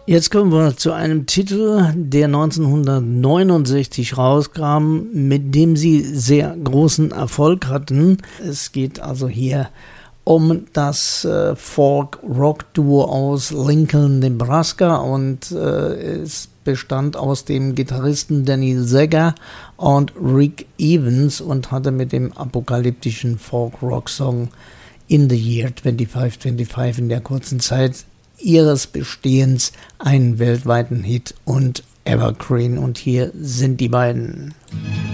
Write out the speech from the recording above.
Jetzt kommen wir zu einem Titel, der 1969 rauskam, mit dem sie sehr großen Erfolg hatten. Es geht also hier um das Folk-Rock-Duo aus Lincoln, Nebraska, und es bestand aus dem Gitarristen Danny Zegger und Rick Evans und hatte mit dem apokalyptischen Folk-Rock-Song In the Year 2525 in der kurzen Zeit ihres Bestehens einen weltweiten Hit und Evergreen. Und hier sind die beiden.